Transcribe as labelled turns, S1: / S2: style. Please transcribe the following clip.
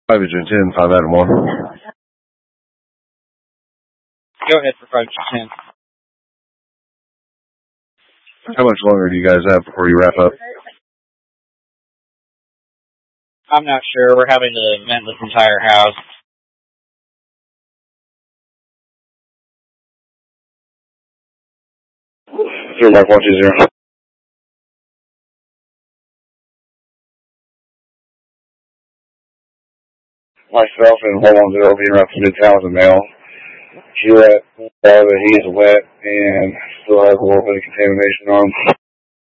S1: 510, 5 Adam 1.
S2: Go ahead for 510.
S1: How much longer do you guys have before you wrap up?
S2: I'm not sure. We're having to vent this entire house.
S1: Zero Mark 120. Myself and Hold-On-0 being around from Midtown as a male. She's wet, but he's wet and still has a little bit of contamination on him.